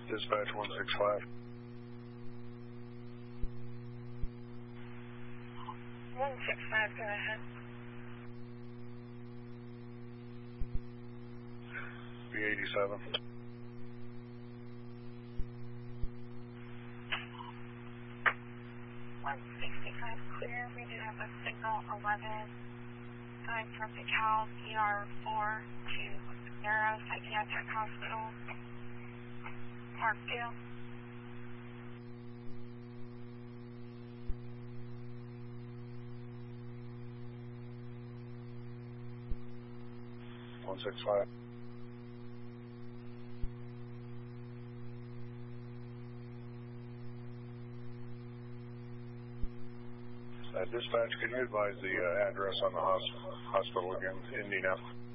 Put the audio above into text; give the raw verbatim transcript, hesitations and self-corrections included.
Dispatch one six five. one six five, go ahead. B eighty-seven. one sixty-five clear. We do have a signal eleven. Going from DeKalb E R four to Neuro Psychiatric Hospital, Parkdale. one six five. Uh, dispatch, can you advise the uh, address on the hos- hospital again, Indianapolis?